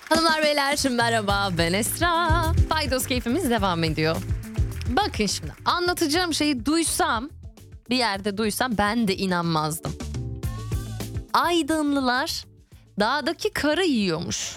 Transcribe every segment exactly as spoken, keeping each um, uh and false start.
Hanımlar beyler merhaba, ben Esra. Faydos keyfimiz devam ediyor. Bakın şimdi, anlatacağım şeyi duysam, bir yerde duysam ben de inanmazdım. Aydınlılar dağdaki karı yiyormuş.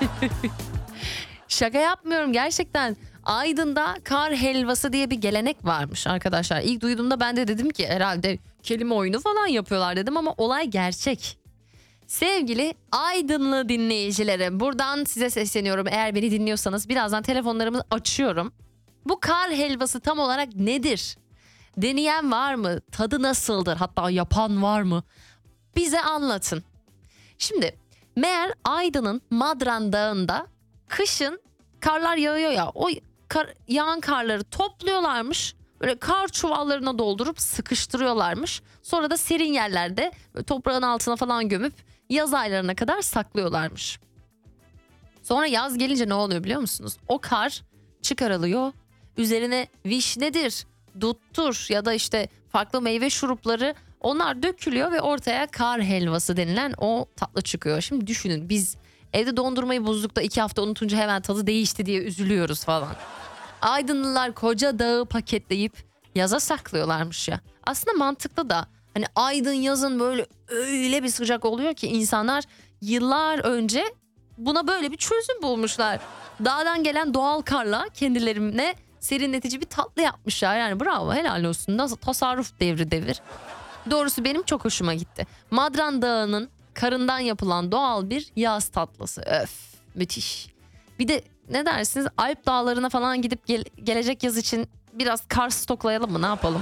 Şaka yapmıyorum, gerçekten. Aydın'da kar helvası diye bir gelenek varmış arkadaşlar. İlk duyduğumda ben de dedim ki herhalde kelime oyunu falan yapıyorlar dedim, ama olay gerçek. Sevgili Aydınlı dinleyicilerim, buradan size sesleniyorum. Eğer beni dinliyorsanız birazdan telefonlarımı açıyorum. Bu kar helvası tam olarak nedir? Deneyen var mı? Tadı nasıldır? Hatta yapan var mı? Bize anlatın. Şimdi meğer Aydın'ın Madran Dağı'nda kışın karlar yağıyor ya, o kar, yağan karları topluyorlarmış. Böyle kar çuvallarına doldurup sıkıştırıyorlarmış. Sonra da serin yerlerde toprağın altına falan gömüp yaz aylarına kadar saklıyorlarmış. Sonra yaz gelince ne oluyor biliyor musunuz? O kar çıkarılıyor. Üzerine vişnedir, duttur ya da işte farklı meyve şurupları, onlar dökülüyor ve ortaya kar helvası denilen o tatlı çıkıyor. Şimdi düşünün, biz evde dondurmayı buzlukta iki hafta unutunca hemen tadı değişti diye üzülüyoruz falan. Aydınlılar koca dağı paketleyip yaza saklıyorlarmış ya. Aslında mantıklı da, hani Aydın yazın böyle öyle bir sıcak oluyor ki insanlar yıllar önce buna böyle bir çözüm bulmuşlar. Dağdan gelen doğal karla kendilerine serinletici bir tatlı yapmışlar. Yani bravo, helal olsun. Nasıl tasarruf devri devir. Doğrusu benim çok hoşuma gitti. Madran Dağı'nın karından yapılan doğal bir yaz tatlısı. Öf, müthiş. Bir de ne dersiniz, Alp dağlarına falan gidip gel- gelecek yaz için biraz kar stoklayalım mı, ne yapalım?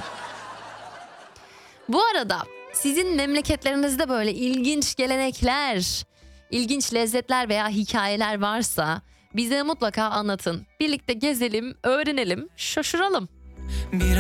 Bu arada sizin memleketlerinizde böyle ilginç gelenekler, ilginç lezzetler veya hikayeler varsa bize mutlaka anlatın. Birlikte gezelim, öğrenelim, şaşıralım.